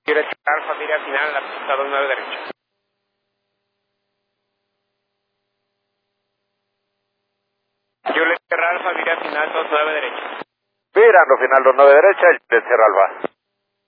Violeta Alfa, mira final, la pista 29 derecha. Violeta Alfa, mira final 29 derecha. Virando final 29 derecha, el Sierra Alba.